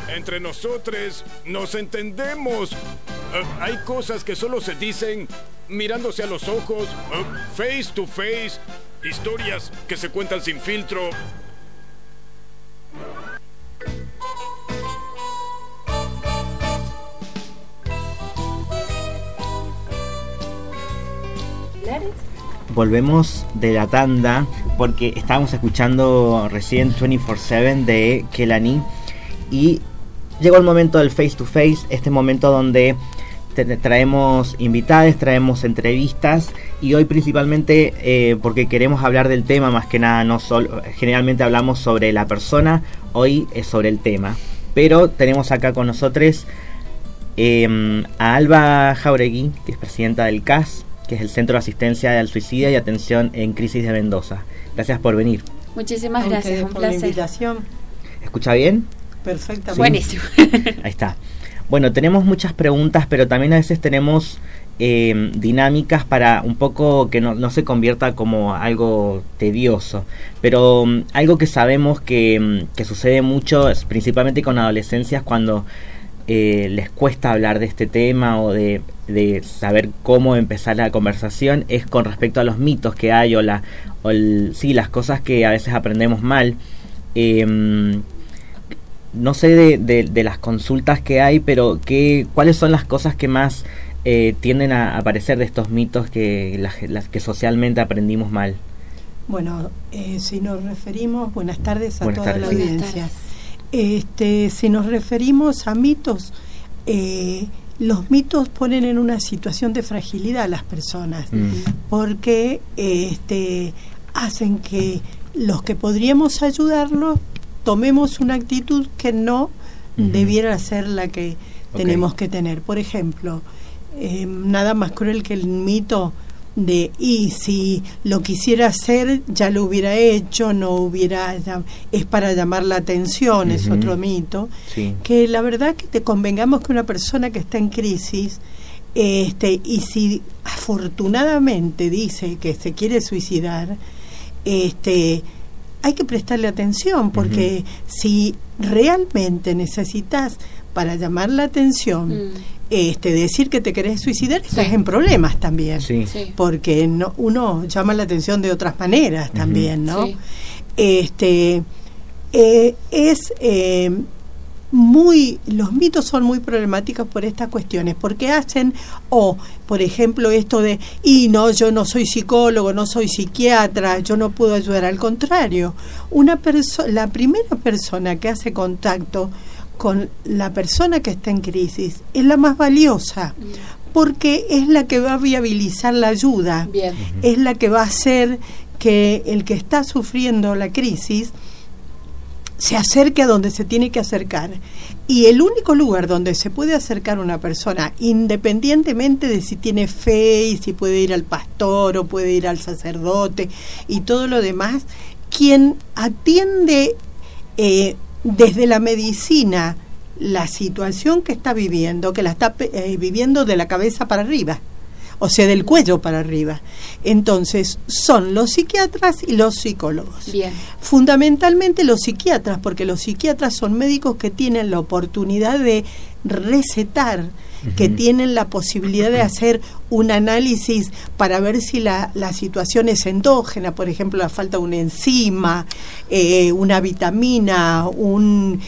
Entre nosotros nos entendemos. Hay cosas que solo se dicen mirándose a los ojos, face to face, historias que se cuentan sin filtro. Volvemos de la tanda porque estábamos escuchando recién 24/7 de Kelani y llegó el momento del face to face, este momento donde traemos invitados, traemos entrevistas y hoy principalmente porque queremos hablar del tema más que nada, no solo, generalmente hablamos sobre la persona, hoy es sobre el tema, pero tenemos acá con nosotros a Alba Jauregui, que es presidenta del CAS, que es el Centro de Asistencia al Suicidio y Atención en Crisis de Mendoza. Gracias por venir. Muchísimas gracias, un por placer. La invitación. ¿Escucha bien? Perfectamente. ¿Sí? Buenísimo. Ahí está. Bueno, tenemos muchas preguntas, pero también a veces tenemos dinámicas para un poco que no se convierta como algo tedioso. Pero algo que sabemos que sucede mucho, principalmente con adolescencias, cuando les cuesta hablar de este tema o de saber cómo empezar la conversación, es con respecto a los mitos que hay sí, las cosas que a veces aprendemos mal. No sé de las consultas que hay, pero ¿cuáles son las cosas que más tienden a aparecer de estos mitos que que socialmente aprendimos mal? Bueno, si nos referimos, buenas tardes a buenas toda tardes. la audiencia. Si nos referimos a mitos, los mitos ponen en una situación de fragilidad a las personas, porque hacen que los que podríamos ayudarlos tomemos una actitud que no debiera ser la que tenemos que tener. Por ejemplo, nada más cruel que el mito de y si lo quisiera hacer ya lo hubiera hecho, es para llamar la atención, es otro mito. Sí. Que la verdad que te convengamos que una persona que está en crisis y si afortunadamente dice que se quiere suicidar, hay que prestarle atención, porque si realmente necesitas para llamar la atención decir que te querés suicidar, estás en problemas también, porque uno llama la atención de otras maneras también, ¿no? Sí. Los mitos son muy problemáticos por estas cuestiones, porque hacen, por ejemplo, esto de, yo no soy psicólogo, no soy psiquiatra, yo no puedo ayudar. Al contrario, la primera persona que hace contacto con la persona que está en crisis es la más valiosa, porque es la que va a viabilizar la ayuda. Bien. Es la que va a hacer que el que está sufriendo la crisis se acerque a donde se tiene que acercar. Y el único lugar donde se puede acercar una persona, independientemente de si tiene fe y si puede ir al pastor o puede ir al sacerdote y todo lo demás, quien atiende desde la medicina la situación que está viviendo, que la está viviendo de la cabeza para arriba, o sea, del cuello para arriba. Entonces, son los psiquiatras y los psicólogos. Bien. Fundamentalmente los psiquiatras, porque los psiquiatras son médicos que tienen la oportunidad de recetar, que tienen la posibilidad de hacer un análisis para ver si la situación es endógena, por ejemplo, la falta de una enzima, una vitamina, un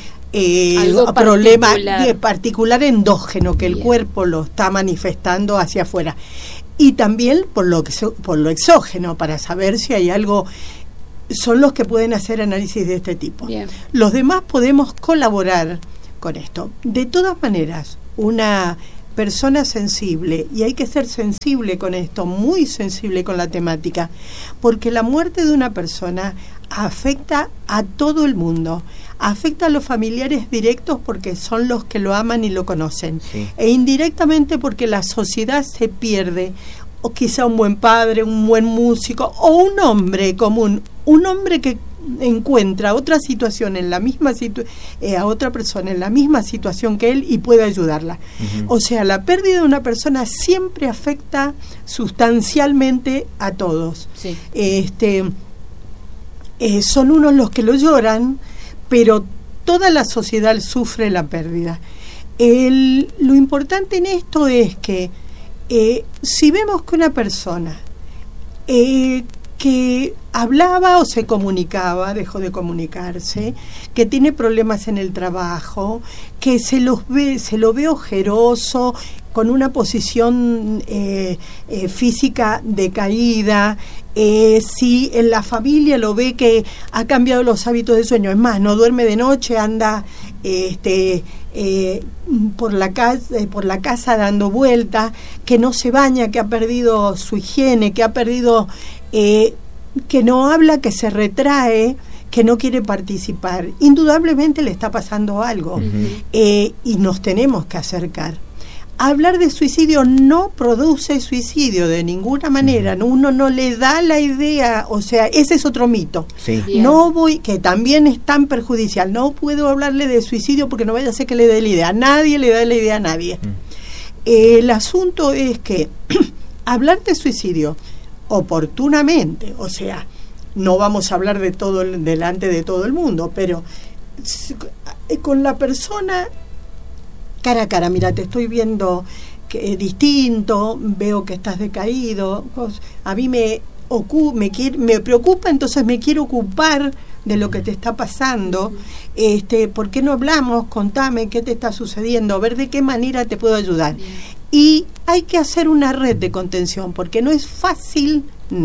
problema particular endógeno que el cuerpo lo está manifestando hacia afuera, y también por lo exógeno, para saber si hay algo. Son los que pueden hacer análisis de este tipo. Bien. Los demás podemos colaborar con esto. De todas maneras, una persona sensible, y hay que ser sensible con esto, muy sensible con la temática, porque la muerte de una persona afecta a todo el mundo, afecta a los familiares directos porque son los que lo aman y lo conocen, e indirectamente porque la sociedad se pierde, o quizá un buen padre, un buen músico, o un hombre común, un hombre que encuentra otra situación en la misma a otra persona en la misma situación que él y puede ayudarla. O sea, la pérdida de una persona siempre afecta sustancialmente a todos. Son unos los que lo lloran, pero toda la sociedad sufre la pérdida. Lo importante en esto es que si vemos que una persona que hablaba o se comunicaba, dejó de comunicarse, que tiene problemas en el trabajo, que se lo ve ojeroso, con una posición física decaída, si en la familia lo ve que ha cambiado los hábitos de sueño, es más, no duerme de noche, anda por la casa dando vueltas, que no se baña, que ha perdido su higiene, que ha perdido, que no habla, que se retrae, que no quiere participar, indudablemente le está pasando algo. Y nos tenemos que acercar. Hablar de suicidio no produce suicidio de ninguna manera, uno no le da la idea, o sea, ese es otro mito. Sí. Que también es tan perjudicial, no puedo hablarle de suicidio porque no vaya a ser que le dé la idea, a nadie le da la idea a nadie. El asunto es que hablar de suicidio oportunamente, o sea, no vamos a hablar de todo delante de todo el mundo, pero con la persona cara a cara, mira, te estoy viendo distinto, veo que estás decaído, a mí me preocupa, entonces me quiero ocupar de lo que te está pasando. ¿Por qué no hablamos? Contame qué te está sucediendo, a ver de qué manera te puedo ayudar. Bien. Y hay que hacer una red de contención, porque no es fácil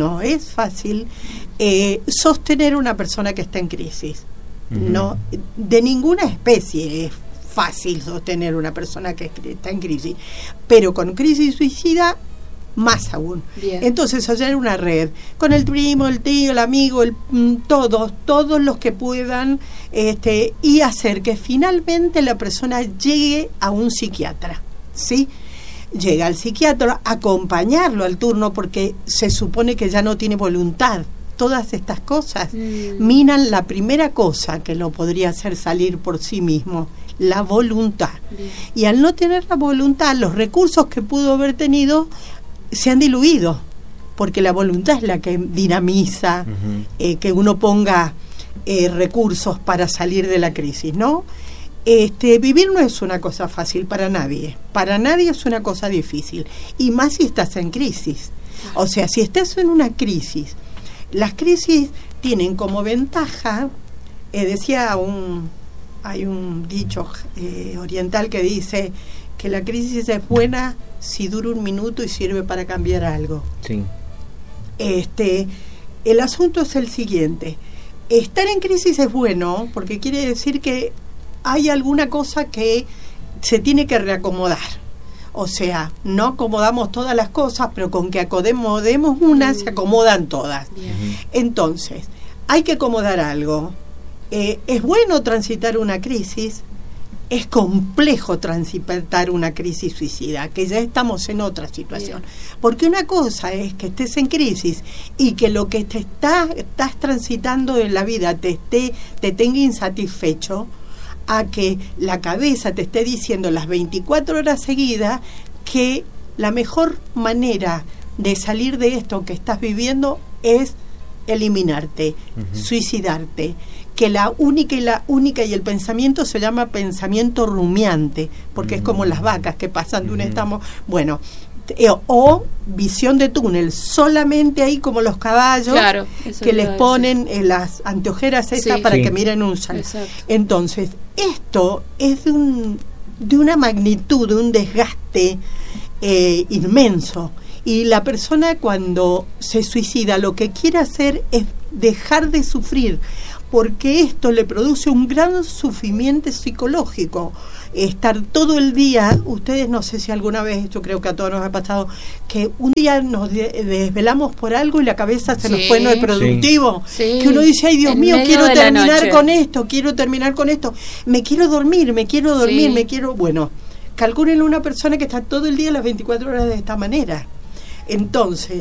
sostener una persona que está en crisis. No, de ninguna especie es fácil sostener una persona que está en crisis, pero con crisis suicida más aún. Bien. Entonces hacer una red con el primo, el tío, el amigo, todos los que puedan, y hacer que finalmente la persona llegue a un psiquiatra, ¿sí? Llega al psiquiatra, acompañarlo al turno, porque se supone que ya no tiene voluntad. Todas estas cosas minan la primera cosa que lo podría hacer salir por sí mismo, la voluntad. Bien. Y al no tener la voluntad, los recursos que pudo haber tenido se han diluido, porque la voluntad es la que dinamiza que uno ponga recursos para salir de la crisis, ¿no? Vivir no es una cosa fácil para nadie es una cosa difícil, y más si estás en crisis. O sea, si estás en una crisis, las crisis tienen como ventaja, hay un dicho oriental que dice que la crisis es buena si dura un minuto y sirve para cambiar algo. Sí. El asunto es el siguiente: estar en crisis es bueno porque quiere decir que hay alguna cosa que se tiene que reacomodar. O sea, no acomodamos todas las cosas, pero con que acomodemos una, se acomodan todas. Bien. Entonces, hay que acomodar algo. Es bueno transitar una crisis, es complejo transitar una crisis suicida, que ya estamos en otra situación. Bien. Porque una cosa es que estés en crisis y que lo que estás transitando en la vida te tenga insatisfecho, a que la cabeza te esté diciendo las 24 horas seguidas que la mejor manera de salir de esto que estás viviendo es eliminarte, suicidarte, que la única y el pensamiento se llama pensamiento rumiante, porque es como las vacas que pasan de un estado, bueno, o visión de túnel, solamente ahí como los caballos, claro, que les ponen las anteojeras esas para que miren un sol. Entonces, esto es de una magnitud, de un desgaste inmenso, y la persona cuando se suicida lo que quiere hacer es dejar de sufrir, porque esto le produce un gran sufrimiento psicológico. Estar todo el día, ustedes no sé si alguna vez, yo creo que a todos nos ha pasado, que un día nos desvelamos por algo y la cabeza se nos pone no es productivo, que uno dice, ay Dios mío, quiero terminar con esto, me quiero dormir, bueno, calculen una persona que está todo el día las 24 horas de esta manera. Entonces,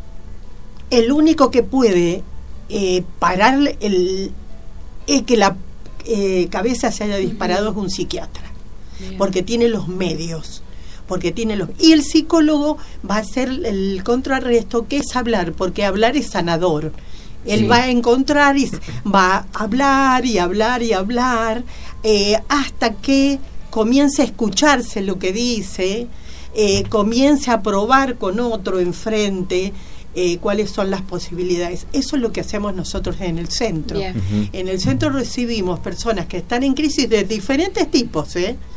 el único que puede parar que la cabeza se haya disparado es un psiquiatra. Bien. Porque tiene los medios, y el psicólogo va a hacer el contrarresto, que es hablar, porque hablar es sanador. Él va a encontrar y va a hablar y hablar y hablar hasta que comience a escucharse lo que dice, comience a probar con otro enfrente cuáles son las posibilidades. Eso es lo que hacemos nosotros en el centro. En el centro recibimos personas que están en crisis de diferentes tipos.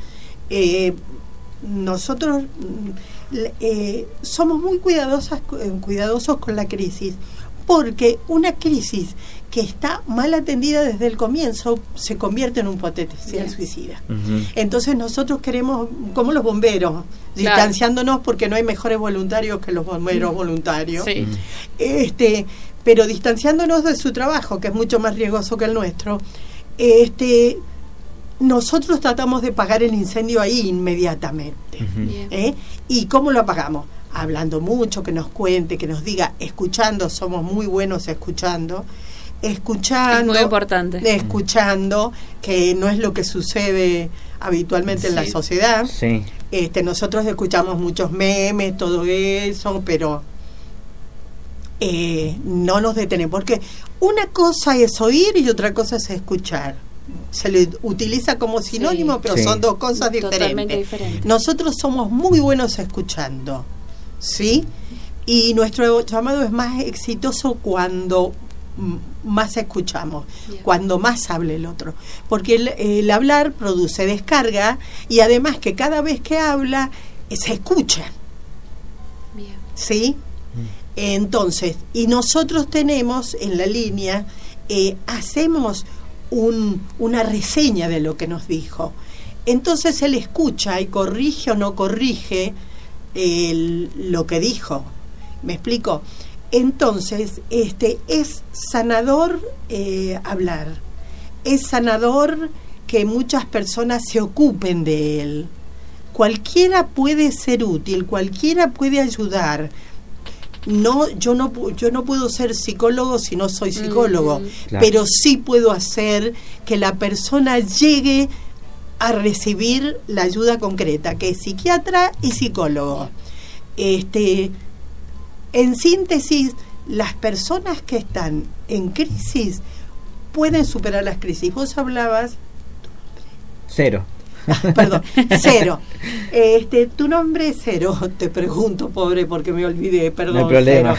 Nosotros somos muy cuidadosos con la crisis, porque una crisis que está mal atendida desde el comienzo se convierte en un potencial suicida. Entonces nosotros queremos, como los bomberos, distanciándonos, porque no hay mejores voluntarios que los bomberos voluntarios, pero distanciándonos de su trabajo, que es mucho más riesgoso que el nuestro, nosotros tratamos de apagar el incendio ahí inmediatamente. ¿Y cómo lo apagamos? Hablando mucho, que nos cuente, que nos diga, escuchando. Somos muy buenos escuchando, es muy importante, escuchando, que no es lo que sucede habitualmente en la sociedad. Nosotros escuchamos muchos memes, todo eso, pero no nos detenemos, porque una cosa es oír y otra cosa es escuchar. Se le utiliza como sinónimo, pero son dos cosas diferentes. Nosotros somos muy buenos escuchando, ¿sí? Y nuestro llamado es más exitoso cuando más escuchamos, cuando más hable el otro, porque el hablar produce descarga, y además que cada vez que habla se escucha. ¿Sí? Entonces, y nosotros tenemos en la línea, hacemos una reseña de lo que nos dijo. Entonces él escucha y corrige o no corrige lo que dijo. ¿Me explico? Entonces, es sanador hablar. Es sanador que muchas personas se ocupen de él. Cualquiera puede ser útil, cualquiera puede ayudar. Yo no puedo ser psicólogo si no soy psicólogo, pero sí puedo hacer que la persona llegue a recibir la ayuda concreta, que es psiquiatra y psicólogo. En síntesis, las personas que están en crisis pueden superar las crisis. Vos hablabas... Cero. Perdón, Cero. Tu nombre es Cero, te pregunto, pobre, porque me olvidé, perdón. No hay problema.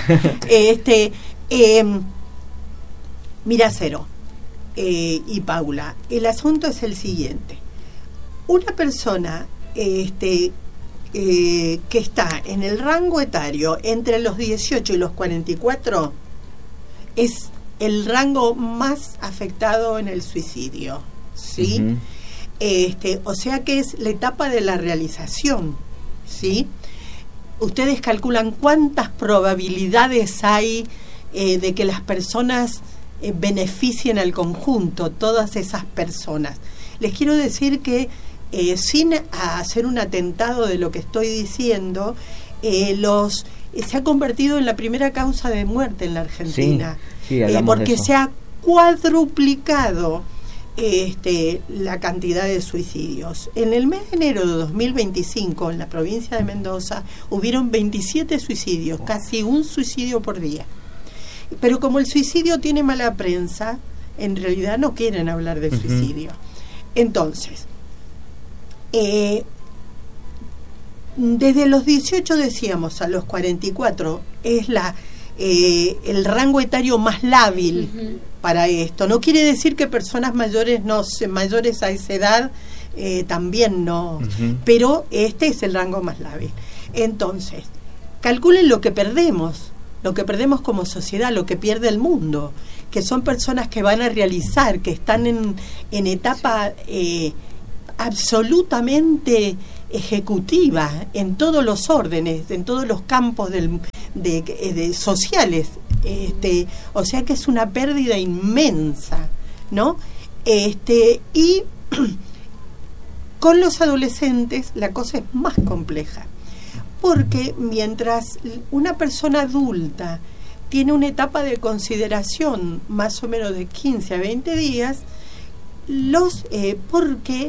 Mira, Cero y Paula, el asunto es el siguiente. Una persona que está en el rango etario entre los 18 y los 44 es el rango más afectado en el suicidio, ¿sí? O sea que es la etapa de la realización, ¿sí? Ustedes calculan cuántas probabilidades hay de que las personas beneficien al conjunto, todas esas personas. Les quiero decir que sin hacer un atentado de lo que estoy diciendo, se ha convertido en la primera causa de muerte en la Argentina, porque se ha cuadruplicado la cantidad de suicidios. En el mes de enero de 2025, en la provincia de Mendoza, hubieron 27 suicidios, casi un suicidio por día. Pero como el suicidio tiene mala prensa, en realidad no quieren hablar de suicidio. Entonces, desde los 18, decíamos, a los 44 es el rango etario más lábil para esto. No quiere decir que personas mayores a esa edad también no, pero este es el rango más lábil. Entonces, calculen lo que perdemos como sociedad, lo que pierde el mundo, que son personas que van a realizar, que están en etapa absolutamente ejecutiva en todos los órdenes, en todos los campos de sociales, o sea que es una pérdida inmensa, ¿no? Y con los adolescentes la cosa es más compleja, porque mientras una persona adulta tiene una etapa de consideración más o menos de 15 a 20 días, porque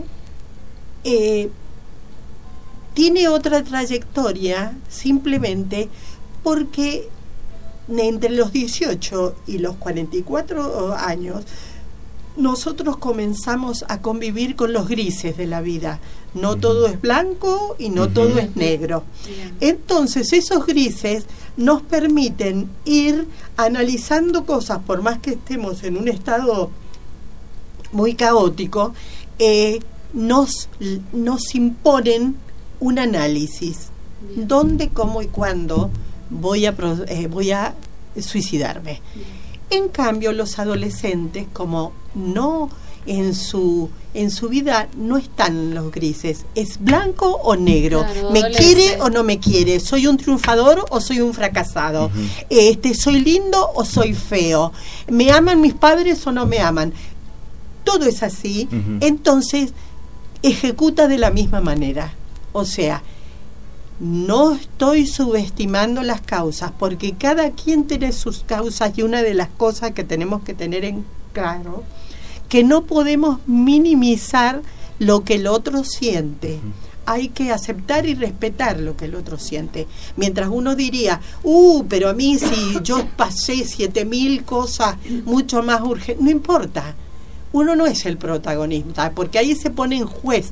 tiene otra trayectoria, simplemente porque entre los 18 y los 44 años, nosotros comenzamos a convivir con los grises de la vida. No todo es blanco y no todo es negro. Entonces, esos grises nos permiten ir analizando cosas, por más que estemos en un estado muy caótico, nos imponen un análisis. Bien. ¿Dónde, cómo y cuándo voy a suicidarme? Bien. En cambio, los adolescentes, como no en su vida no están los grises, es blanco o negro, claro, me quiere o no me quiere, soy un triunfador o soy un fracasado, soy lindo o soy feo, me aman mis padres o no me aman. Todo es así. Entonces ejecuta de la misma manera. O sea, no estoy subestimando las causas, porque cada quien tiene sus causas, y una de las cosas que tenemos que tener en claro, que no podemos minimizar lo que el otro siente. Hay que aceptar y respetar lo que el otro siente. Mientras uno diría, pero a mí si yo pasé 7.000 cosas mucho más urgentes, no importa. Uno no es el protagonista, porque ahí se pone en juez.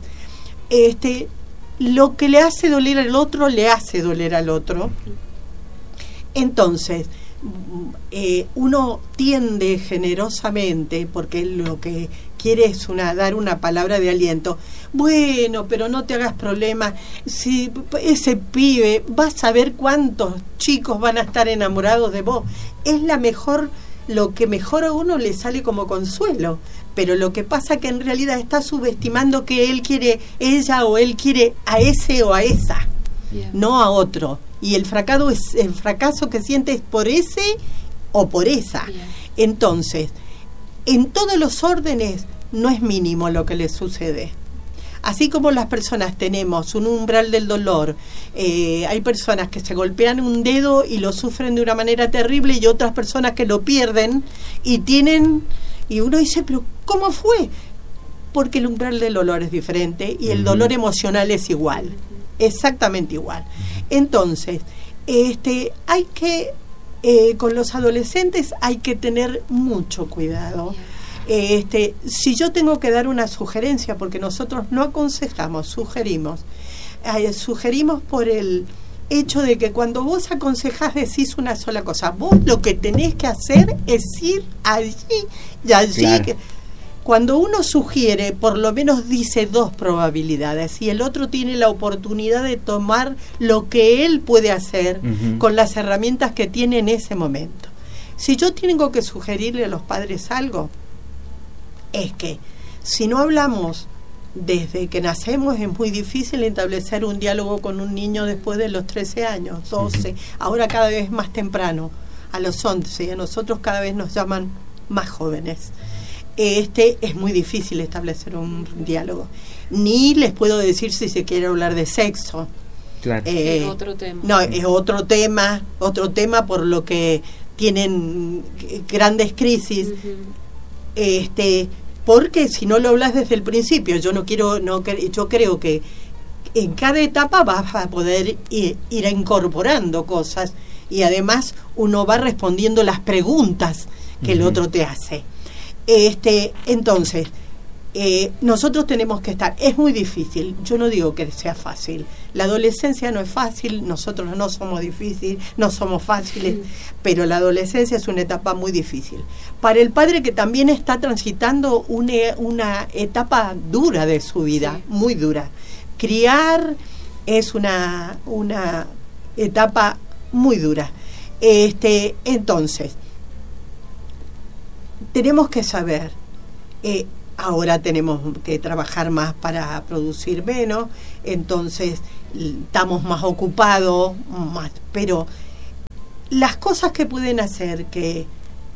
Lo que le hace doler al otro, le hace doler al otro. Entonces, uno tiende generosamente, porque lo que quiere es dar una palabra de aliento. Bueno, pero no te hagas problema. Si ese pibe, vas a ver cuántos chicos van a estar enamorados de vos. Es lo que mejor a uno le sale como consuelo. Pero lo que pasa que en realidad está subestimando que él quiere, ella o él quiere a ese o a esa, no a otro. Y el fracaso que siente es por ese o por esa. Entonces, en todos los órdenes no es mínimo lo que les sucede. Así como las personas tenemos un umbral del dolor, hay personas que se golpean un dedo y lo sufren de una manera terrible, y otras personas que lo pierden y uno dice, pero ¿cómo fue? Porque el umbral del dolor es diferente y el dolor emocional es igual, exactamente igual. Entonces, hay que, con los adolescentes hay que tener mucho cuidado. Si yo tengo que dar una sugerencia, porque nosotros no aconsejamos, sugerimos por el hecho de que cuando vos aconsejás decís una sola cosa. Vos lo que tenés que hacer es ir allí y allí. Claro. Cuando uno sugiere, por lo menos dice 2 probabilidades, y el otro tiene la oportunidad de tomar lo que él puede hacer con las herramientas que tiene en ese momento. Si yo tengo que sugerirle a los padres algo, es que si no hablamos desde que nacemos, es muy difícil establecer un diálogo con un niño después de los 13 años, 12, ahora cada vez más temprano, a los 11, y a nosotros cada vez nos llaman más jóvenes. Es muy difícil establecer un diálogo. Ni les puedo decir si se quiere hablar de sexo. Claro. Es otro tema. No, es otro tema por lo que tienen grandes crisis. Porque si no lo hablas desde el principio, yo creo que en cada etapa vas a poder ir incorporando cosas, y además uno va respondiendo las preguntas que el otro te hace. Entonces, nosotros tenemos que estar, es muy difícil, yo no digo que sea fácil, la adolescencia no es fácil, nosotros no somos fáciles, pero la adolescencia es una etapa muy difícil. Para el padre que también está transitando una etapa dura de su vida, muy dura. Criar es una etapa muy dura. Entonces, tenemos que saber, ahora tenemos que trabajar más para producir menos, entonces estamos más ocupados, pero las cosas que pueden hacer que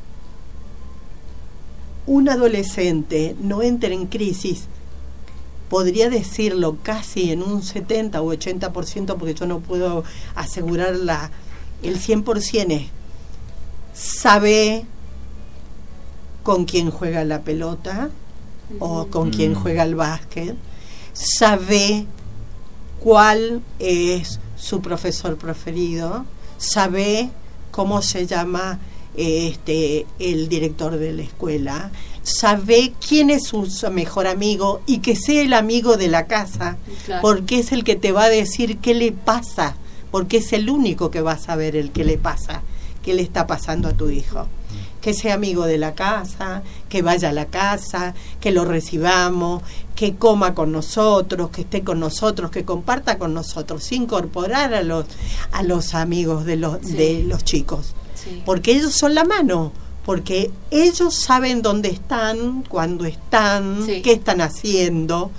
un adolescente no entre en crisis, podría decirlo casi en un 70 o 80%, porque yo no puedo asegurar el 100%, es sabe con quién juega la pelota o con quién juega el básquet, sabe cuál es su profesor preferido, sabe cómo se llama el director de la escuela, sabe quién es su mejor amigo y que sea el amigo de la casa, claro, porque es el que te va a decir qué le pasa, porque es el único que va a saber el qué le pasa, qué le está pasando a tu hijo. Que sea amigo de la casa, que vaya a la casa, que lo recibamos, que coma con nosotros, que esté con nosotros, que comparta con nosotros, incorporar a los amigos de los chicos, sí, porque ellos son la mano, porque ellos saben dónde están, cuándo están, sí, qué están haciendo.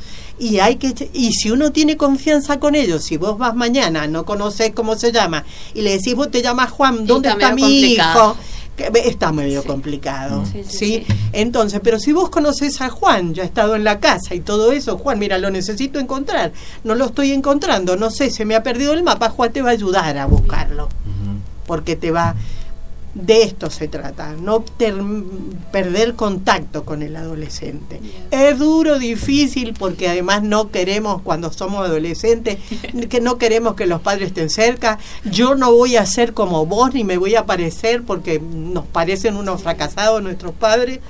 Y si uno tiene confianza con ellos, si vos vas mañana, no conocés cómo se llama, y le decís, vos te llamas Juan, ¿dónde está mi hijo? Está medio complicado, ¿sí? Entonces, pero si vos conocés a Juan, ya ha estado en la casa y todo eso, Juan, mira, lo necesito encontrar, no lo estoy encontrando, no sé, se me ha perdido el mapa, Juan te va a ayudar a buscarlo, porque de esto se trata, no perder contacto con el adolescente. Es duro, difícil, porque además no queremos, cuando somos adolescentes, que no queremos que los padres estén cerca. Yo no voy a ser como vos, ni me voy a parecer, porque nos parecen unos fracasados nuestros padres.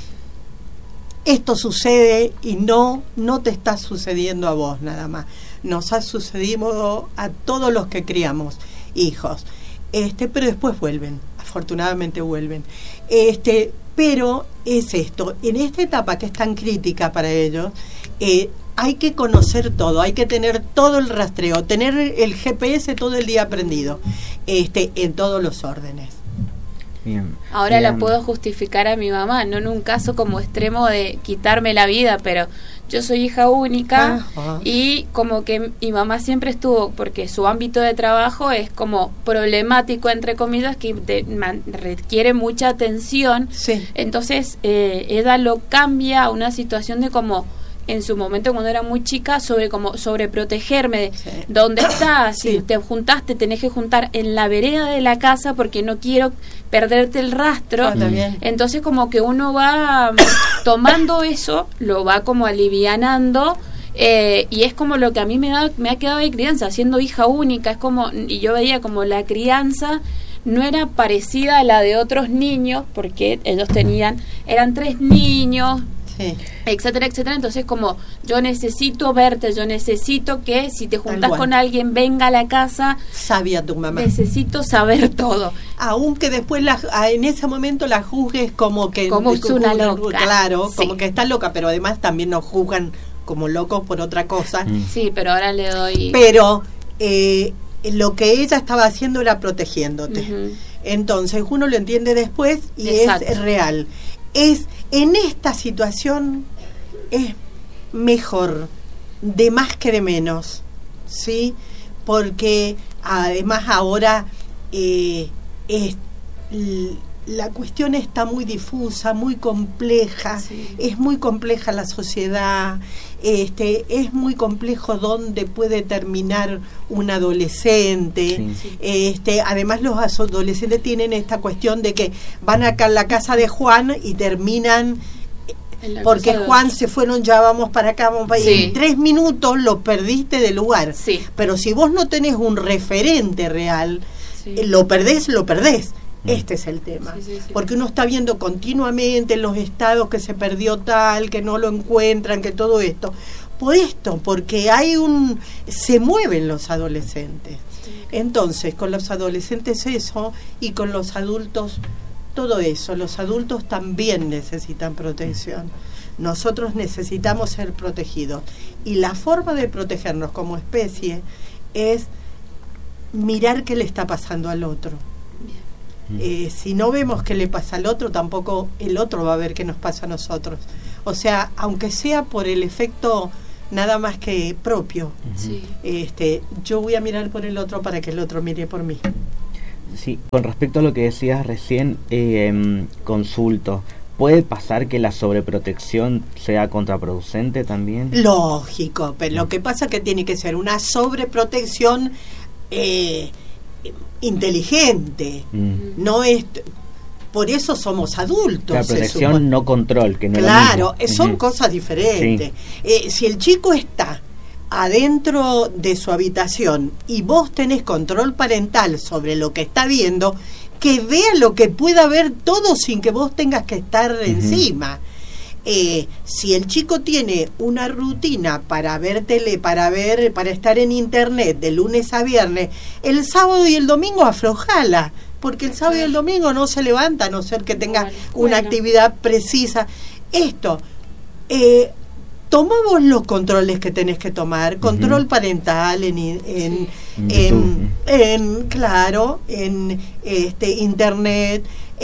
Esto sucede y no te está sucediendo a vos nada más. Nos ha sucedido a todos los que criamos hijos. Pero después vuelven. Afortunadamente vuelven. Pero es esto, en esta etapa que es tan crítica para ellos, hay que conocer todo, hay que tener todo el rastreo, tener el GPS todo el día prendido, en todos los órdenes. Bien. Ahora la puedo justificar a mi mamá, no en un caso como extremo de quitarme la vida, pero yo soy hija única y como que mi mamá siempre estuvo, porque su ámbito de trabajo es como problemático, entre comillas, que requiere mucha atención, sí, entonces ella lo cambia a una situación de como en su momento cuando era muy chica sobre protegerme de sí, dónde estás, si sí, te juntaste tenés que juntar en la vereda de la casa porque no quiero perderte el rastro. Entonces como que uno va tomando eso, lo va como alivianando, y es como lo que a mí me ha quedado de crianza, siendo hija única, es como, y yo veía como la crianza no era parecida a la de otros niños, porque ellos eran 3 niños, sí, etcétera, etcétera. Entonces como yo necesito verte, yo necesito que si te juntas con alguien venga a la casa, sabía tu mamá, necesito saber todo, aunque después en ese momento la juzgues como es una loca, claro, sí, como que está loca, pero además también nos juzgan como locos por otra cosa. Sí, pero ahora le doy, pero lo que ella estaba haciendo era protegiéndote. Entonces uno lo entiende después y es real. En esta situación es mejor de más que de menos, ¿sí? Porque además ahora la cuestión está muy difusa, muy compleja, sí, es muy compleja la sociedad, es muy complejo dónde puede terminar un adolescente, sí, además los adolescentes tienen esta cuestión de que van acá a la casa de Juan y terminan porque Juan se fueron, ya vamos para acá, vamos para allá, sí, en 3 minutos lo perdiste del lugar, sí, pero si vos no tenés un referente real, sí, lo perdés. Este es el tema, sí, porque uno está viendo continuamente en los estados que se perdió tal, que no lo encuentran, que todo esto, porque se mueven los adolescentes, sí, entonces con los adolescentes eso, y con los adultos todo eso. Los adultos también necesitan protección, nosotros necesitamos ser protegidos, y la forma de protegernos como especie es mirar qué le está pasando al otro. Si no vemos qué le pasa al otro, tampoco el otro va a ver qué nos pasa a nosotros. O sea, aunque sea por el efecto nada más que propio, sí, yo voy a mirar por el otro para que el otro mire por mí. Sí, con respecto a lo que decías recién, consulto, ¿puede pasar que la sobreprotección sea contraproducente también? Lógico, pero lo que pasa es que tiene que ser una sobreprotección inteligente, no es, por eso somos adultos. La protección, no control, que no claro, es son cosas diferentes. Sí. Si el chico está adentro de su habitación y vos tenés control parental sobre lo que está viendo, que vea lo que pueda ver todo sin que vos tengas que estar encima. Si el chico tiene una rutina para ver tele, para estar en internet de lunes a viernes, el sábado y el domingo aflojala, porque el sábado y el domingo no se levanta, a no ser que tenga una actividad precisa. Toma vos los controles que tenés que tomar, control parental en internet.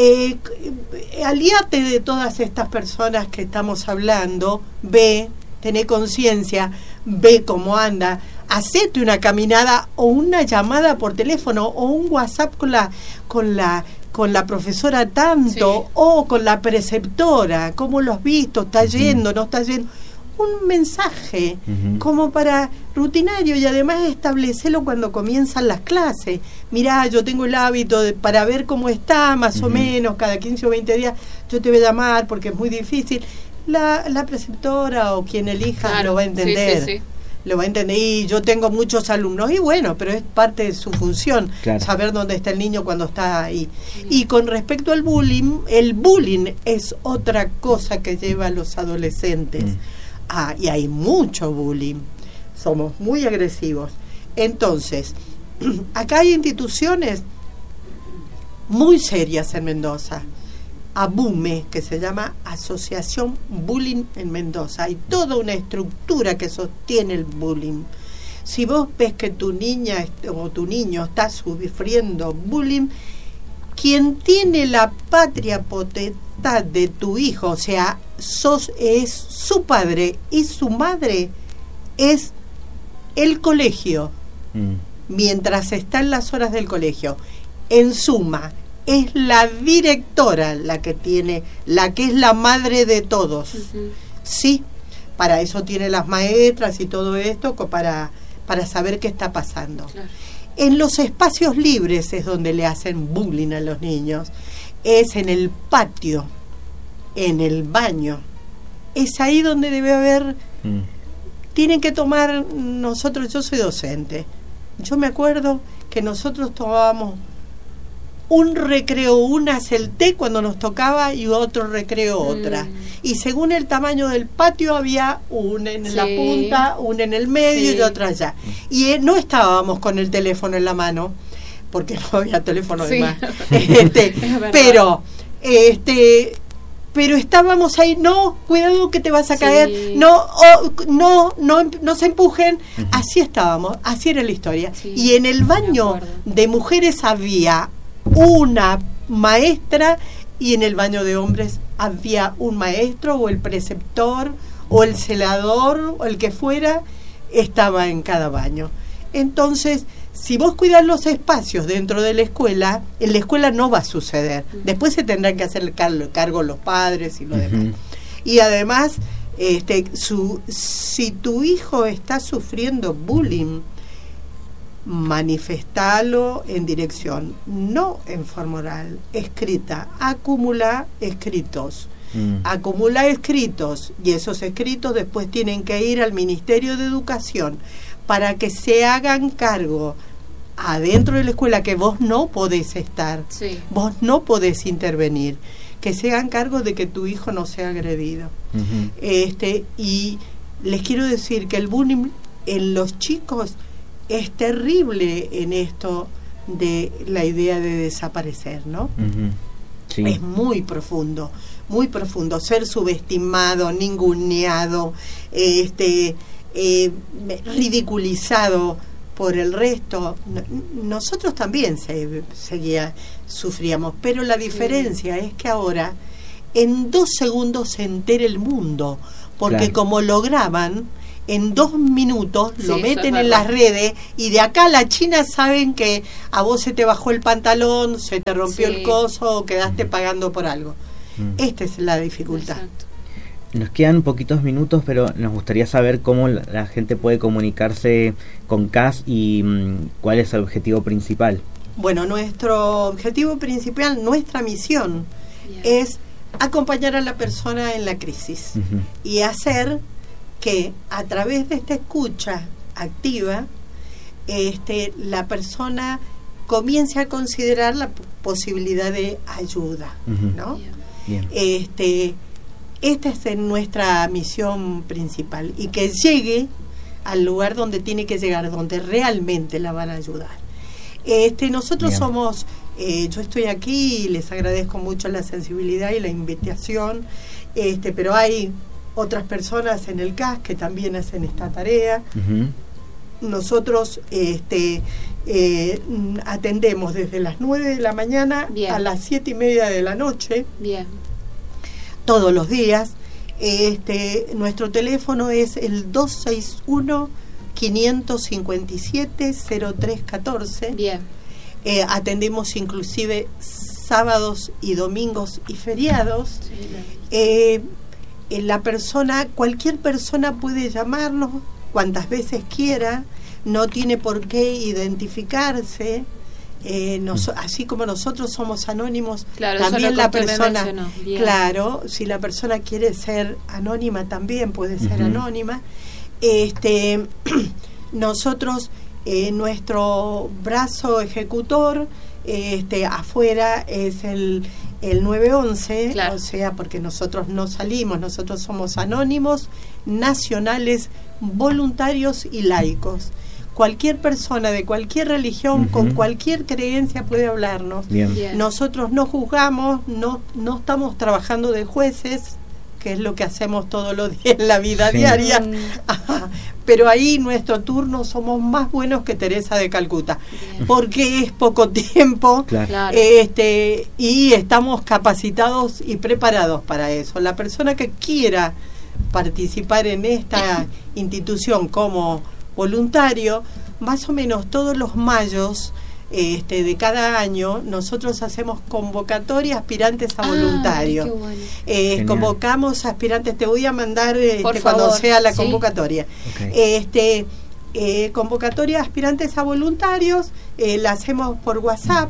Aliate de todas estas personas que estamos hablando, tené conciencia, ve cómo anda, hacete una caminada o una llamada por teléfono o un WhatsApp con la profesora tanto, o con la preceptora, cómo lo has visto, está yendo, no está yendo, un mensaje como para rutinario, y además establecelo cuando comienzan las clases. Mirá, yo tengo el hábito para ver cómo está, más o menos, cada 15 o 20 días yo te voy a llamar porque es muy difícil. La preceptora o quien elija lo va a entender. Lo va a entender, y yo tengo muchos alumnos, y bueno, pero es parte de su función, saber dónde está el niño cuando está ahí. Y con respecto al bullying, el bullying es otra cosa que lleva a los adolescentes. Y hay mucho bullying, somos muy agresivos. Entonces, acá hay instituciones muy serias en Mendoza. ABUME, que se llama Asociación Bullying en Mendoza. Hay toda una estructura que sostiene el bullying. Si vos ves que tu niña o tu niño está sufriendo bullying, quien tiene la patria potestad de tu hijo, o sea, es su padre y su madre, es el colegio, mientras está en las horas del colegio. En suma, es la directora la que es la madre de todos. Sí, para eso tiene las maestras y todo esto, para saber qué está pasando. En los espacios libres es donde le hacen bullying a los niños. Es en el patio, en el baño. Es ahí donde debe haber... Tienen que tomar... yo soy docente. Yo me acuerdo que nosotros tomábamos un recreo, unas el té cuando nos tocaba y otro recreo otra. Y según el tamaño del patio había una en la punta, una en el medio y otra allá. Y no estábamos con el teléfono en la mano, porque no había teléfono de más. Pero estábamos ahí, no, cuidado que te vas a caer, no se empujen. Así estábamos, así era la historia. Y en el baño de mujeres había una maestra, y en el baño de hombres había un maestro o el preceptor o el celador o el que fuera, estaba en cada baño. Entonces, si vos cuidás los espacios dentro de la escuela, en la escuela no va a suceder. Después se tendrán que hacer cargo los padres y lo demás. Y además, si tu hijo está sufriendo bullying, manifestalo en dirección, no en forma oral, escrita. Acumula escritos. Acumula escritos, y esos escritos después tienen que ir al Ministerio de Educación para que se hagan cargo adentro de la escuela, que vos no podés estar, vos no podés intervenir, que se hagan cargo de que tu hijo no sea agredido. Y les quiero decir que el bullying en los chicos es terrible, en esto de la idea de desaparecer, ¿no? Es muy profundo, ser subestimado, ninguneado, ridiculizado por el resto. Nosotros también sufríamos, pero la diferencia es que ahora en 2 segundos se entera el mundo, porque como lo graban, en 2 minutos lo meten en las redes, y de acá a la China saben que a vos se te bajó el pantalón, se te rompió el coso, o quedaste pagando por algo. Esta es la dificultad. Exacto. Nos quedan poquitos minutos, pero nos gustaría saber cómo la gente puede comunicarse con CAS y cuál es el objetivo principal. Bueno, nuestro objetivo principal, nuestra misión, es acompañar a la persona en la crisis y hacer que a través de esta escucha activa, la persona comience a considerar la posibilidad de ayuda, ¿no? Bien. Esta es nuestra misión principal, y que llegue al lugar donde tiene que llegar, donde realmente la van a ayudar. Nosotros Bien. somos, yo estoy aquí y les agradezco mucho la sensibilidad y la invitación, pero hay otras personas en el CAS que también hacen esta tarea. Nosotros atendemos desde las 9 de la mañana a las 7:30 de la noche. Bien. Todos los días. Nuestro teléfono es el 261-557-0314. Bien. Atendemos inclusive sábados y domingos y feriados. Cualquier persona puede llamarnos cuantas veces quiera, no tiene por qué identificarse. Así como nosotros somos anónimos, claro, también la persona, claro, si la persona quiere ser anónima también puede ser anónima. Nosotros, nuestro brazo ejecutor afuera es el 911, claro. O sea, porque nosotros no salimos, nosotros somos anónimos, nacionales, voluntarios y laicos. Cualquier persona de cualquier religión, con cualquier creencia puede hablarnos. Bien. Nosotros no juzgamos, no estamos trabajando de jueces, que es lo que hacemos todos los días en la vida diaria. Pero ahí nuestro turno somos más buenos que Teresa de Calcuta, porque es poco tiempo, claro. Y estamos capacitados y preparados para eso. La persona que quiera participar en esta institución como voluntario, más o menos todos los mayos de cada año nosotros hacemos convocatoria aspirantes a voluntarios. Convocamos aspirantes, te voy a mandar cuando sea la convocatoria. Convocatoria aspirantes a voluntarios, la hacemos por WhatsApp.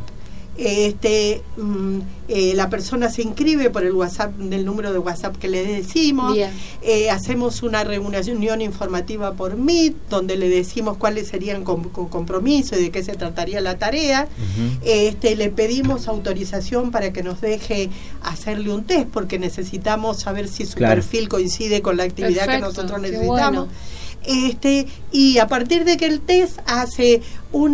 La persona se inscribe por el WhatsApp, del número de WhatsApp que le decimos. Hacemos una reunión informativa por Meet, donde le decimos cuáles serían compromisos y de qué se trataría la tarea. Le pedimos autorización para que nos deje hacerle un test, porque necesitamos saber si su perfil coincide con la actividad que nosotros necesitamos. Y a partir de que el test hace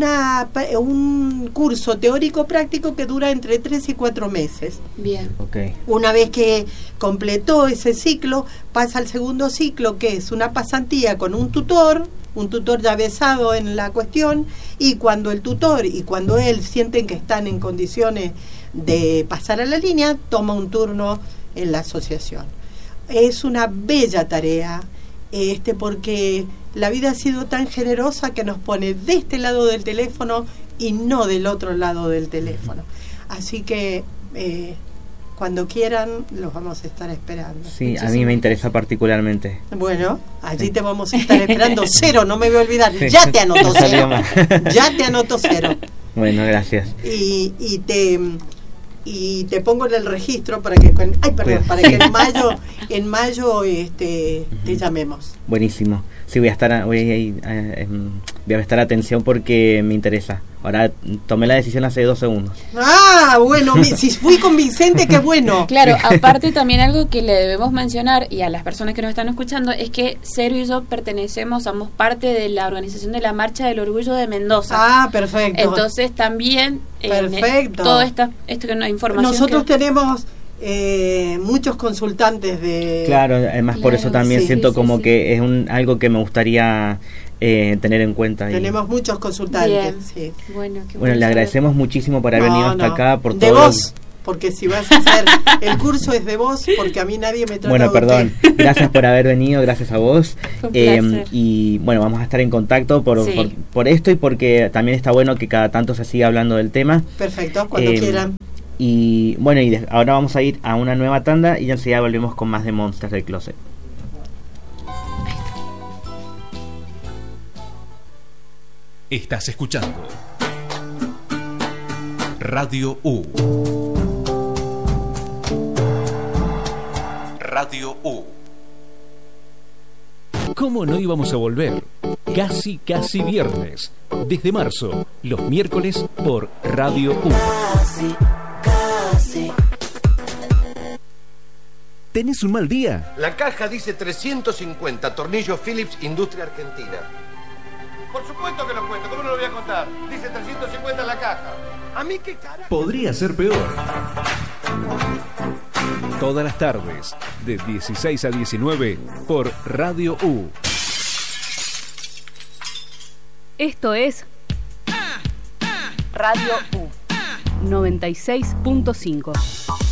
un curso teórico práctico que dura entre 3 y 4 meses. Bien. Una vez que completó ese ciclo, pasa al segundo ciclo, que es una pasantía con un tutor ya versado en la cuestión, y cuando el tutor y cuando él sienten que están en condiciones de pasar a la línea, toma un turno en la asociación. Es una bella tarea, porque la vida ha sido tan generosa que nos pone de este lado del teléfono y no del otro lado del teléfono. Así que cuando quieran los vamos a estar esperando. Sí, a mí me interesa particularmente. Bueno, allí te vamos a estar esperando. 0, no me voy a olvidar. Ya te anoto 0. Ya te anoto 0. Bueno, gracias. Y te pongo en el registro para que para que en mayo te llamemos. Buenísimo. Sí, voy a prestar atención porque me interesa. Ahora tomé la decisión hace 2 segundos. Bueno, si fui convincente, qué bueno. Claro, aparte también algo que le debemos mencionar y a las personas que nos están escuchando es que Cero y yo somos parte de la organización de la Marcha del Orgullo de Mendoza. Perfecto. Entonces también toda esta información. Nosotros tenemos muchos consultantes de... Claro, además por eso también siento que es algo que me gustaría tener en cuenta. Tenemos muchos consultantes. Sí. Bueno, le agradecemos muchísimo por haber venido hasta acá. Por de todo vos, porque si vas a hacer el curso es de vos, porque a mí nadie me trata Bueno, perdón. Gracias por haber venido, gracias a vos. Y bueno, vamos a estar en contacto por esto y porque también está bueno que cada tanto se siga hablando del tema. Perfecto, cuando quieran. Y bueno, ahora vamos a ir a una nueva tanda y ya enseguida volvemos con más de Monsters del Closet. Estás escuchando Radio U. Radio U. ¿Cómo no íbamos a volver? Casi viernes. Desde marzo, los miércoles por Radio U. ¿Tenés un mal día? La caja dice 350, tornillos Philips, Industria Argentina. Por supuesto que lo cuento, ¿cómo no lo voy a contar? Dice 350 en la caja. ¿A mí qué carajo? Podría ser peor. Todas las tardes, de 16 a 19, por Radio U. Esto es Radio U 96.5.